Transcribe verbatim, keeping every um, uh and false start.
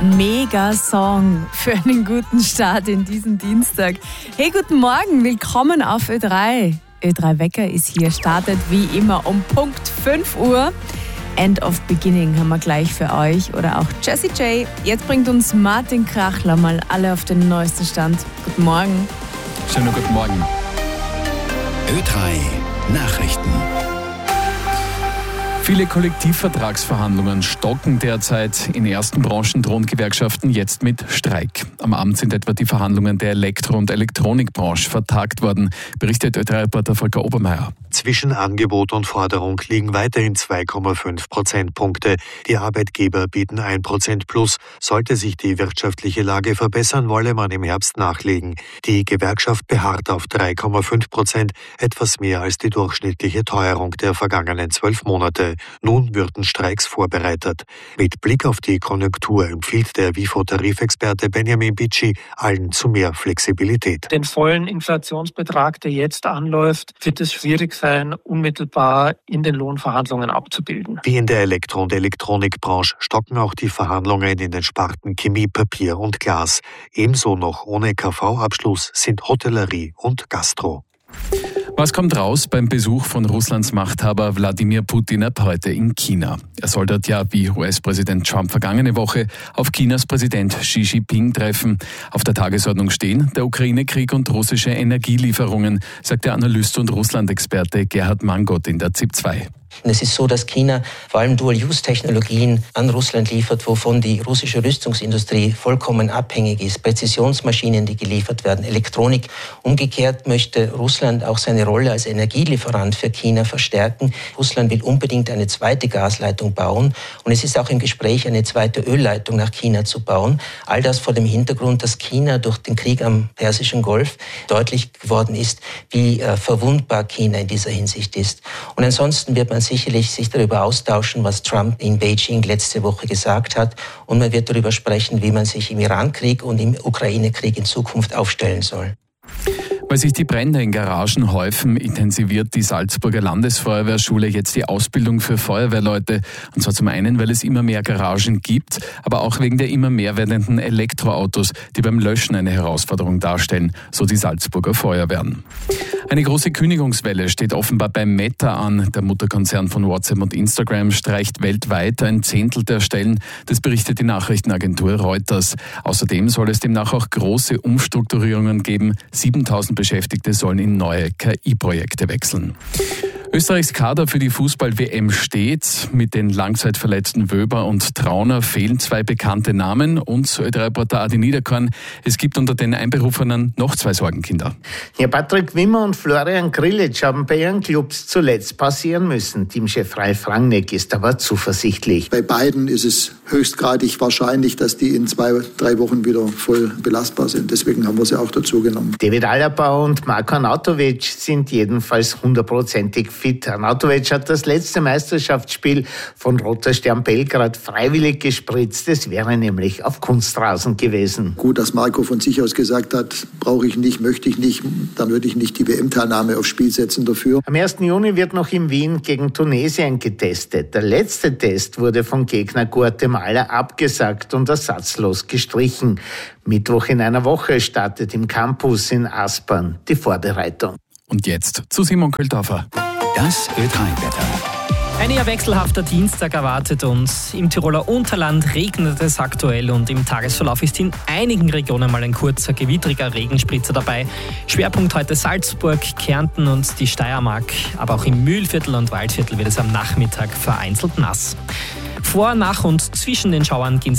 Mega Song für einen guten Start in diesen Dienstag. Hey, guten Morgen, willkommen auf Ö drei. Ö drei Wecker ist hier, startet wie immer um Punkt fünf Uhr. End of Beginning haben wir gleich für euch oder auch Jessie J. Jetzt bringt uns Martin Krachler mal alle auf den neuesten Stand. Guten Morgen. Schönen guten Morgen. Ö drei Nachrichten. Viele Kollektivvertragsverhandlungen stocken derzeit. In ersten Branchen drohen Gewerkschaften jetzt mit Streik. Am Abend sind etwa die Verhandlungen der Elektro- und Elektronikbranche vertagt worden, berichtet Ö drei-Reporter Volker Obermeier. Zwischen Angebot und Forderung liegen weiterhin zwei Komma fünf Prozentpunkte. Die Arbeitgeber bieten ein Prozent plus. Sollte sich die wirtschaftliche Lage verbessern, wolle man im Herbst nachlegen. Die Gewerkschaft beharrt auf drei Komma fünf Prozent, etwas mehr als die durchschnittliche Teuerung der vergangenen zwölf Monate. Nun würden Streiks vorbereitet. Mit Blick auf die Konjunktur empfiehlt der WIFO-Tarifexperte Benjamin Bitschi allen zu mehr Flexibilität. Den vollen Inflationsbetrag, der jetzt anläuft, wird es schwierig sein, unmittelbar in den Lohnverhandlungen abzubilden. Wie in der Elektro- und Elektronikbranche stocken auch die Verhandlungen in den Sparten Chemie, Papier und Glas. Ebenso noch ohne K V-Abschluss sind Hotellerie und Gastro. Was kommt raus beim Besuch von Russlands Machthaber Wladimir Putin ab heute in China? Er soll dort ja, wie U S-Präsident Trump vergangene Woche, auf Chinas Präsident Xi Jinping treffen. Auf der Tagesordnung stehen der Ukraine-Krieg und russische Energielieferungen, sagt der Analyst und Russland-Experte Gerhard Mangot in der Z I P zwei. Es ist so, dass China vor allem Dual-Use-Technologien an Russland liefert, wovon die russische Rüstungsindustrie vollkommen abhängig ist. Präzisionsmaschinen, die geliefert werden, Elektronik. Umgekehrt möchte Russland auch seine Rolle als Energielieferant für China verstärken. Russland will unbedingt eine zweite Gasleitung bauen und es ist auch im Gespräch, eine zweite Ölleitung nach China zu bauen. All das vor dem Hintergrund, dass China durch den Krieg am Persischen Golf deutlich geworden ist, wie äh, verwundbar China in dieser Hinsicht ist. Und ansonsten wird man sicherlich sich darüber austauschen, was Trump in Beijing letzte Woche gesagt hat. Und man wird darüber sprechen, wie man sich im Iran-Krieg und im Ukraine-Krieg in Zukunft aufstellen soll. Weil sich die Brände in Garagen häufen, intensiviert die Salzburger Landesfeuerwehrschule jetzt die Ausbildung für Feuerwehrleute. Und zwar zum einen, weil es immer mehr Garagen gibt, aber auch wegen der immer mehr werdenden Elektroautos, die beim Löschen eine Herausforderung darstellen, so die Salzburger Feuerwehren. Eine große Kündigungswelle steht offenbar bei Meta an. Der Mutterkonzern von WhatsApp und Instagram streicht weltweit ein Zehntel der Stellen. Das berichtet die Nachrichtenagentur Reuters. Außerdem soll es demnach auch große Umstrukturierungen geben. siebentausend Beschäftigte sollen in neue K I-Projekte wechseln. Österreichs Kader für die Fußball-W M steht. Mit den langzeitverletzten Wöber und Trauner fehlen zwei bekannte Namen. Und Ö drei-Reporter Adi Niederkorn, es gibt unter den Einberufenen noch zwei Sorgenkinder. Ja, Patrick Wimmer und Florian Grillitsch haben bei ihren Clubs zuletzt pausieren müssen. Teamchef Ralf Rangnick ist aber zuversichtlich. Bei beiden ist es höchstgradig wahrscheinlich, dass die in zwei, drei Wochen wieder voll belastbar sind. Deswegen haben wir sie auch dazu genommen. David Alaba und Marko Arnautovic sind jedenfalls hundertprozentig fit. Arnautovic hat das letzte Meisterschaftsspiel von Roter Stern Belgrad freiwillig gespritzt. Es wäre nämlich auf Kunstrasen gewesen. Gut, dass Marco von sich aus gesagt hat, brauche ich nicht, möchte ich nicht, dann würde ich nicht die W M-Teilnahme aufs Spiel setzen dafür. Am ersten Juni wird noch in Wien gegen Tunesien getestet. Der letzte Test wurde vom Gegner Guatemala abgesagt und ersatzlos gestrichen. Mittwoch in einer Woche startet im Campus in Aspern die Vorbereitung. Und jetzt zu Simon Költhofer. Das Ö drei-Wetter. Ein eher wechselhafter Dienstag erwartet uns. Im Tiroler Unterland regnet es aktuell und im Tagesverlauf ist in einigen Regionen mal ein kurzer, gewittriger Regenspritzer dabei. Schwerpunkt heute Salzburg, Kärnten und die Steiermark. Aber auch im Mühlviertel und Waldviertel wird es am Nachmittag vereinzelt nass. Vor, nach und zwischen den Schauern gehen